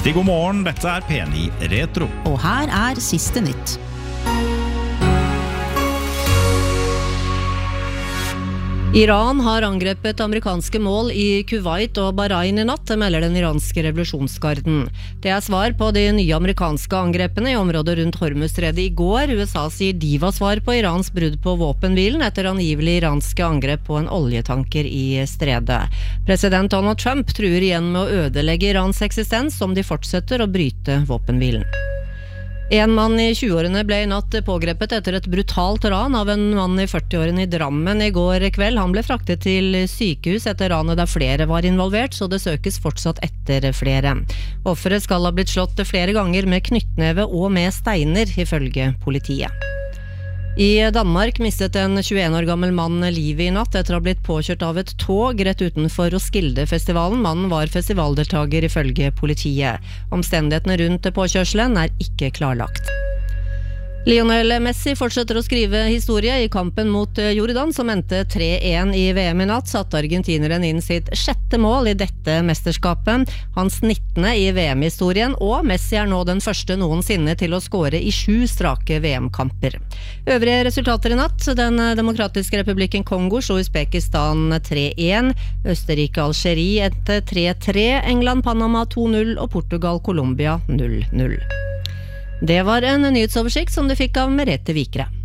Riktig god morgen, dette P9 Retro. Og her siste nytt. Iran har angrepet amerikanske mål i Kuwait og Bahrain i natt, melder den iranske revolusjonsgarden. Det svar på de nye amerikanske angrepene i området rundt Hormuzstredet i går. USA sier de var svar på Irans brudd på våpenhvilen etter angivelig iranske angrep på en oljetanker i stredet. President Donald Trump truer igjen med å ødelegge Irans eksistens om de fortsetter å bryte våpenhvilen. En mann i 20-årene ble i natt pågrepet etter et brutalt ran av en mann i 40-årene i Drammen i går kveld. Han ble fraktet til sykehus etter ranet der flere var involvert, så det søkes fortsatt etter flere. Offeret skal ha blitt slått flere ganger med knyttneve og med steiner, ifølge politiet. I Danmark mistet en 21 år gammel mann livet i natt etter å ha blitt påkjørt av et tog rett utenfor Roskilde-festivalen. Mannen var festivaldeltager ifølge politiet. Omstendighetene rundt påkjørselen ikke klarlagt. Lionel Messi fortsetter å skrive historie. I kampen mot Jordan, som endte 3-1 i VM i natt, satte argentineren inn sitt 6. mål i dette mesterskapet, hans 19. i VM-historien, og Messi nå den første noensinne til å skåre i 7 strake VM-kamper. Øvrige resultater i natt: Den demokratiske republikken Kongo slo Uzbekistan 3-1, Østerrike-Algerie 3-3, England-Panama 2-0 og Portugal-Colombia 0-0. Det var en nyhetsoversikt som du fikk av Merete Vikre.